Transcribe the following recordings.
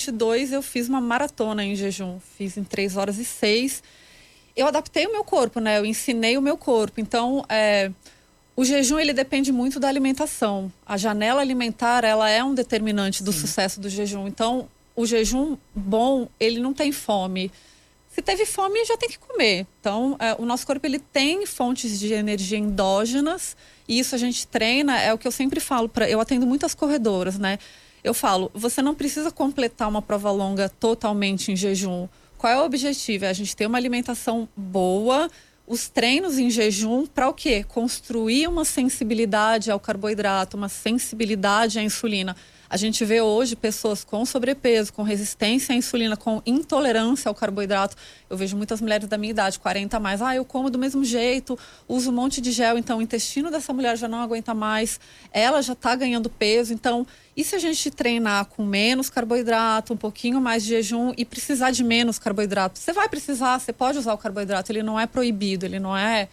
2022 eu fiz uma maratona em jejum, fiz em 3 horas e 6. Eu adaptei o meu corpo, né? Eu ensinei o meu corpo. Então, o jejum, ele depende muito da alimentação. A janela alimentar, ela é um determinante do sucesso do jejum. Então, o jejum bom, ele não tem fome. Se teve fome, já tem que comer. Então, o nosso corpo, ele tem fontes de energia endógenas, e isso a gente treina, é o que eu sempre falo, eu atendo muitas corredoras, né? Eu falo, você não precisa completar uma prova longa totalmente em jejum. Qual é o objetivo? É a gente ter uma alimentação boa, os treinos em jejum, para o quê? Construir uma sensibilidade ao carboidrato, uma sensibilidade à insulina. A gente vê hoje pessoas com sobrepeso, com resistência à insulina, com intolerância ao carboidrato. Eu vejo muitas mulheres da minha idade, 40 a mais. Eu como do mesmo jeito, uso um monte de gel. Então, o intestino dessa mulher já não aguenta mais. Ela já está ganhando peso. Então, e se a gente treinar com menos carboidrato, um pouquinho mais de jejum e precisar de menos carboidrato? Você vai precisar, você pode usar o carboidrato. Ele não é proibido, ele não é...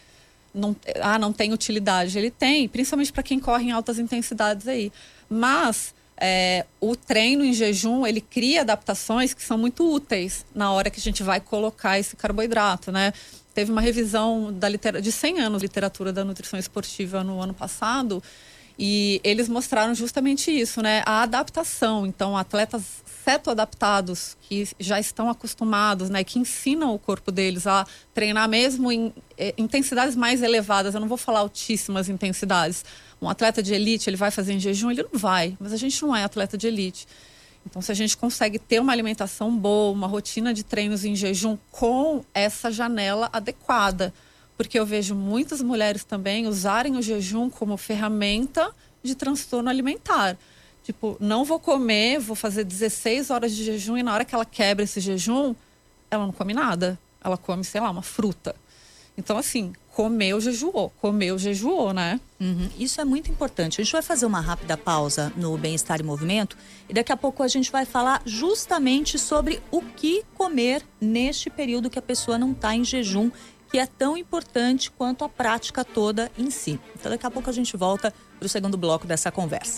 não tem utilidade. Ele tem, principalmente para quem corre em altas intensidades aí. Mas... o treino em jejum, ele cria adaptações que são muito úteis na hora que a gente vai colocar esse carboidrato, né? Teve uma revisão de 100 anos de literatura da nutrição esportiva no ano passado, e eles mostraram justamente isso, né? A adaptação. Então, atletas cetoadaptados que já estão acostumados, né? Que ensinam o corpo deles a treinar mesmo em intensidades mais elevadas. Eu não vou falar altíssimas intensidades. Um atleta de elite, ele vai fazer em jejum? Ele não vai, mas a gente não é atleta de elite. Então, se a gente consegue ter uma alimentação boa, uma rotina de treinos em jejum com essa janela adequada, porque eu vejo muitas mulheres também usarem o jejum como ferramenta de transtorno alimentar. Tipo, não vou comer, vou fazer 16 horas de jejum, e na hora que ela quebra esse jejum, ela não come nada. Ela come, sei lá, uma fruta. Então, assim, comeu, jejuou, né? Isso é muito importante. A gente vai fazer uma rápida pausa no Bem-Estar em Movimento e daqui a pouco a gente vai falar justamente sobre o que comer neste período que a pessoa não está em jejum, que é tão importante quanto a prática toda em si. Então, daqui a pouco a gente volta para o segundo bloco dessa conversa.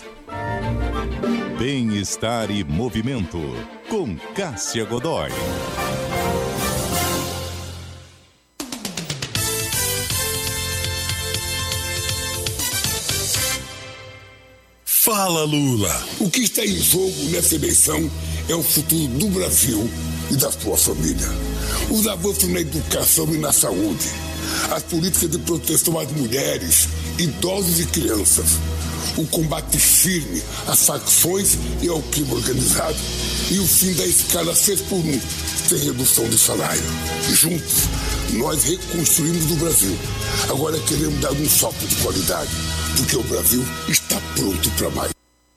Bem-Estar e Movimento, com Cássia Godoy. Fala, Lula! O que está em jogo nessa eleição é o futuro do Brasil e da sua família. Os avanços na educação e na saúde, as políticas de proteção às mulheres, idosos e crianças, o combate firme às facções e ao crime organizado e o fim da escala 6x1, sem redução de salário. Juntos, nós reconstruímos o Brasil. Agora queremos dar um salto de qualidade, porque o Brasil está pronto para mais.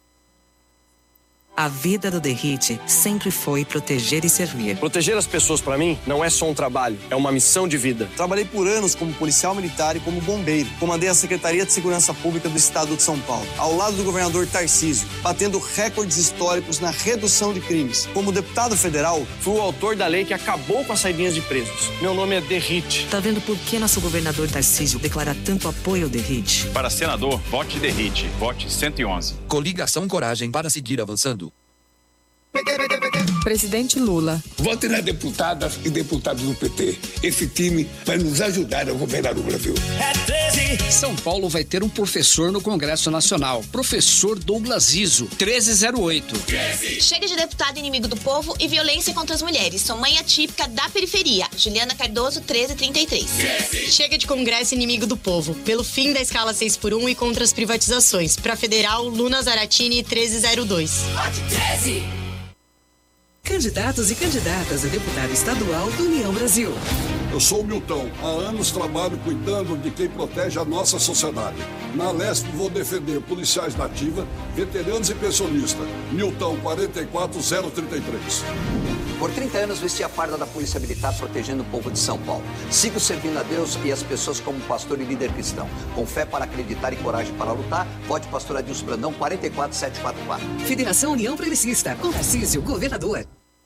A vida do Derrite sempre foi proteger e servir. Proteger as pessoas, para mim, não é só um trabalho, é uma missão de vida. Trabalhei por anos como policial militar e como bombeiro. Comandei a Secretaria de Segurança Pública do Estado de São Paulo, ao lado do governador Tarcísio, batendo recordes históricos na redução de crimes. Como deputado federal, fui o autor da lei que acabou com as saidinhas de presos. Meu nome é Derrite. Tá vendo por que nosso governador Tarcísio declara tanto apoio ao Derrite? Para senador, vote Derrite. Vote 111. Coligação Coragem para seguir avançando. Presidente Lula. Vote nas deputadas e deputados do PT. Esse time vai nos ajudar a governar o Brasil. São Paulo vai ter um professor no Congresso Nacional. Professor Douglas Izzo, 1308. Chega de deputado inimigo do povo e violência contra as mulheres. Sou mãe atípica da periferia. Juliana Cardoso, 1333. Chega de Congresso inimigo do povo. Pelo fim da escala 6x1 e contra as privatizações. Pra Federal, Luna Zaratini, 1302. Vote 13! Candidatos e candidatas a deputado estadual do União Brasil. Eu sou o Milton. Há anos trabalho cuidando de quem protege a nossa sociedade. Na Lesp vou defender policiais da ativa, veteranos e pensionistas. Milton, 44033. Por 30 anos vesti a farda da Polícia Militar protegendo o povo de São Paulo. Sigo servindo a Deus e as pessoas como pastor e líder cristão. Com fé para acreditar e coragem para lutar, vote pastor Adilson Brandão, 44744. Federação União Progressista, com Tarcísio, governador.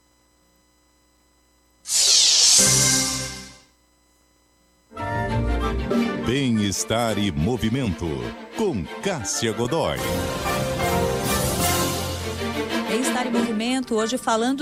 Bem-Estar e Movimento, com Cássia Godoy. Bem-Estar em Movimento, hoje falando